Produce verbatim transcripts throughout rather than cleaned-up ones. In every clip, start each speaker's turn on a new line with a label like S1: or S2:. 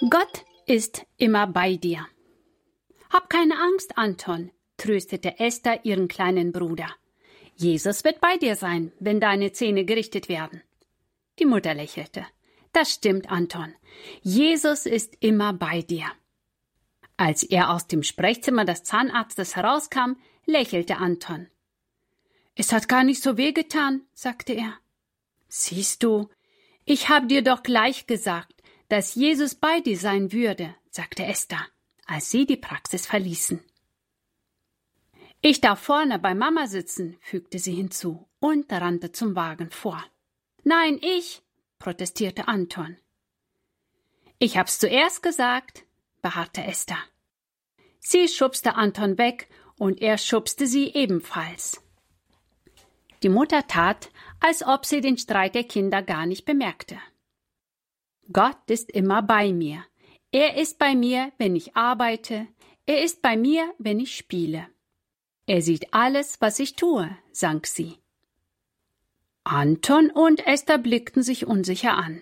S1: Gott ist immer bei dir. Hab keine Angst, Anton, tröstete Esther ihren kleinen Bruder. Jesus wird bei dir sein, wenn deine Zähne gerichtet werden. Die Mutter lächelte. Das stimmt, Anton. Jesus ist immer bei dir. Als er aus dem Sprechzimmer des Zahnarztes herauskam, lächelte Anton. Es hat gar nicht so wehgetan, sagte er. Siehst du, ich habe dir doch gleich gesagt, dass Jesus bei dir sein würde, sagte Esther, als sie die Praxis verließen. Ich darf vorne bei Mama sitzen, fügte sie hinzu und rannte zum Wagen vor. Nein, ich, protestierte Anton. Ich hab's zuerst gesagt, beharrte Esther. Sie schubste Anton weg und er schubste sie ebenfalls. Die Mutter tat, als ob sie den Streit der Kinder gar nicht bemerkte. Gott ist immer bei mir. Er ist bei mir, wenn ich arbeite. Er ist bei mir, wenn ich spiele. Er sieht alles, was ich tue, sang sie. Anton und Esther blickten sich unsicher an.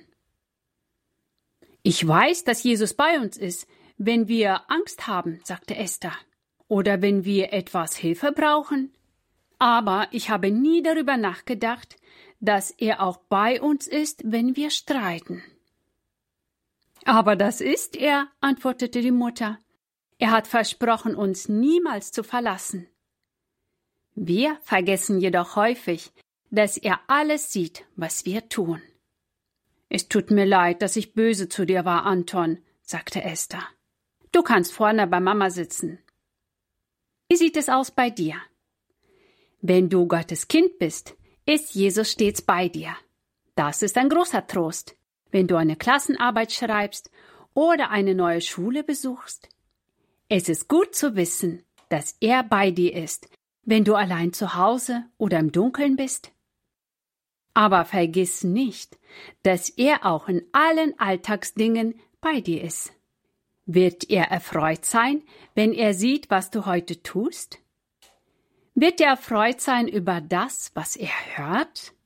S1: Ich weiß, dass Jesus bei uns ist, wenn wir Angst haben, sagte Esther, oder wenn wir etwas Hilfe brauchen. Aber ich habe nie darüber nachgedacht, dass er auch bei uns ist, wenn wir streiten. Aber das ist er, antwortete die Mutter. Er hat versprochen, uns niemals zu verlassen. Wir vergessen jedoch häufig, dass er alles sieht, was wir tun. Es tut mir leid, dass ich böse zu dir war, Anton, sagte Esther. Du kannst vorne bei Mama sitzen. Wie sieht es aus bei dir? Wenn du Gottes Kind bist, ist Jesus stets bei dir. Das ist ein großer Trost, wenn du eine Klassenarbeit schreibst oder eine neue Schule besuchst. Es ist gut zu wissen, dass er bei dir ist, wenn du allein zu Hause oder im Dunkeln bist. Aber vergiss nicht, dass er auch in allen Alltagsdingen bei dir ist. Wird er erfreut sein, wenn er sieht, was du heute tust? Wird er erfreut sein über das, was er hört?